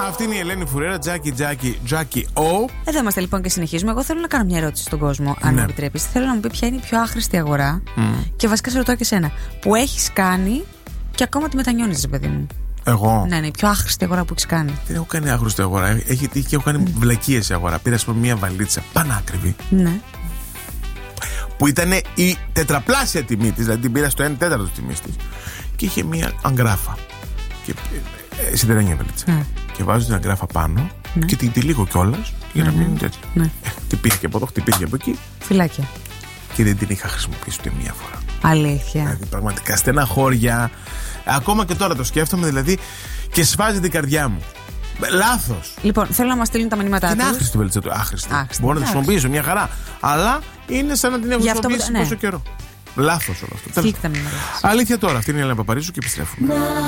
Αυτή είναι η Ελένη Φουρέρα, Τζάκι Ο. Εδώ είμαστε λοιπόν και συνεχίζουμε. Εγώ θέλω να κάνω μια ερώτηση στον κόσμο, αν μου επιτρέπεις. Θέλω να μου πει ποια είναι η πιο άχρηστη αγορά. Και βασικά σε ρωτάω και εσένα. Που έχεις κάνει και ακόμα τη μετανιώνεις, παιδί μου. Εγώ. Ναι, η πιο άχρηστη αγορά που έχεις κάνει. Δεν έχω κάνει άχρηστη αγορά. Έχει τύχει και έχω κάνει βλακίες σε αγορά. Πήρα μια βαλίτσα πανάκριβη. Ναι. Που ήταν η τετραπλάσια τιμή της, δηλαδή την πήρα στο 1/4 της τιμής της. Και είχε μια αγκράφα. Και σιδερένια βαλίτσα. Και βάζω την αγκράφα πάνω και την τυλίγω κιόλας για να μείνει έτσι. Χτυπήθηκε από εδώ, χτυπήθηκε από εκεί. Φυλάκια. Και δεν την είχα χρησιμοποιήσει ούτε μία φορά. Αλήθεια. Δηλαδή πραγματικά στεναχώρια. Ακόμα και τώρα το σκέφτομαι, δηλαδή, και σφάζει την καρδιά μου. Λάθος. Λοιπόν, θέλω να μας στείλουν τα μηνύματά τους. Είναι άχρηστη η βαλίτσα του. Άχρηστη. Μπορώ να τη χρησιμοποιήσω μια χαρά. Αλλά είναι σαν να την έχω χρησιμοποιήσει τόσο καιρό. Λάθος όλο αυτό. Αλήθεια τώρα, αυτή είναι η Ελένη Παπαρίζου και επιστρέφουμε.